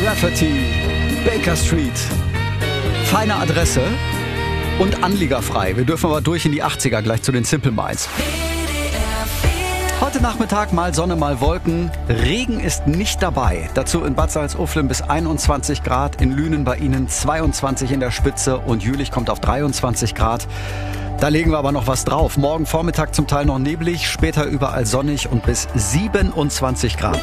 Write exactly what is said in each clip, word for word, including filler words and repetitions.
Rafferty, Baker Street. Feine Adresse und anliegerfrei. Wir dürfen aber durch in die achtziger, gleich zu den Simple Minds. Heute Nachmittag mal Sonne, mal Wolken. Regen ist nicht dabei. Dazu in Bad Salzuflen bis einundzwanzig Grad, in Lünen bei Ihnen zweiundzwanzig in der Spitze und Jülich kommt auf dreiundzwanzig Grad. Da legen wir aber noch was drauf. Morgen Vormittag zum Teil noch neblig, später überall sonnig und bis siebenundzwanzig Grad.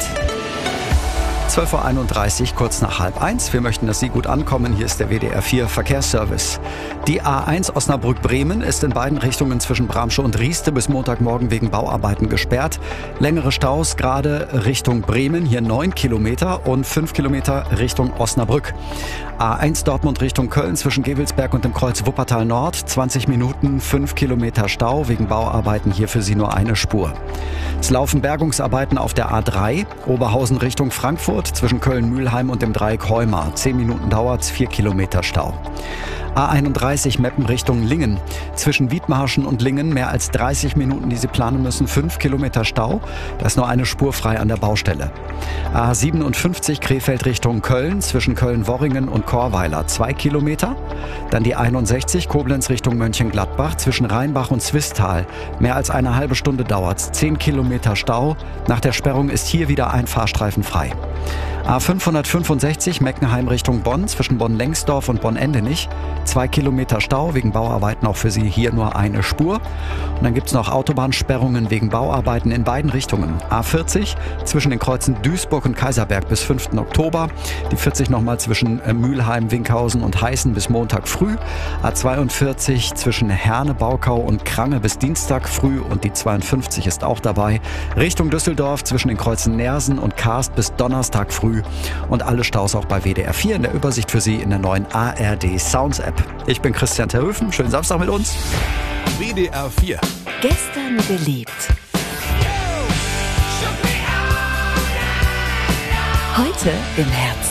zwölf Uhr einunddreißig, kurz nach halb eins. Wir möchten, dass Sie gut ankommen. Hier ist der W D R vier Verkehrsservice. Die A eins Osnabrück-Bremen ist in beiden Richtungen zwischen Bramsche und Rieste bis Montagmorgen wegen Bauarbeiten gesperrt. Längere Staus gerade Richtung Bremen, hier neun Kilometer und fünf Kilometer Richtung Osnabrück. A eins Dortmund Richtung Köln zwischen Gevelsberg und dem Kreuz Wuppertal Nord. zwanzig Minuten, fünf Kilometer Stau. Wegen Bauarbeiten hier für Sie nur eine Spur. Es laufen Bergungsarbeiten auf der A drei, Oberhausen Richtung Frankfurt zwischen Köln-Mülheim und dem Dreieck Heumar. zehn Minuten dauert's, vier Kilometer Stau. A einunddreißig Meppen Richtung Lingen. Zwischen Wiedmarschen und Lingen mehr als dreißig Minuten, die Sie planen müssen, fünf Kilometer Stau. Da ist nur eine Spur frei an der Baustelle. A siebenundfünfzig Krefeld Richtung Köln zwischen Köln-Worringen und Chorweiler, zwei Kilometer. Dann die einundsechzig Koblenz Richtung Mönchengladbach zwischen Rheinbach und Zwistal. Mehr als eine halbe Stunde dauert's, zehn Kilometer Stau. Nach der Sperrung ist hier wieder ein Fahrstreifen frei. A fünfhundertfünfundsechzig Meckenheim Richtung Bonn zwischen Bonn-Lengsdorf und Bonn-Endenich. Zwei Kilometer Stau, wegen Bauarbeiten auch für Sie hier nur eine Spur. Und dann gibt es noch Autobahnsperrungen wegen Bauarbeiten in beiden Richtungen. A vierzig zwischen den Kreuzen Duisburg und Kaiserberg bis fünften Oktober. Die vierzig nochmal zwischen Mülheim, Winkhausen und Heißen bis Montag früh. A zweiundvierzig zwischen Herne, Baukau und Krange bis Dienstag früh. Und die zweiundfünfzig ist auch dabei. Richtung Düsseldorf zwischen den Kreuzen Nersen und Karst bis Donnerstag früh. Und alle Staus auch bei W D R vier in der Übersicht für Sie in der neuen A R D Sounds App. Ich bin Christian Terhöfen. Schönen Samstag mit uns. W D R vier. Gestern geliebt. Heute im Herzen.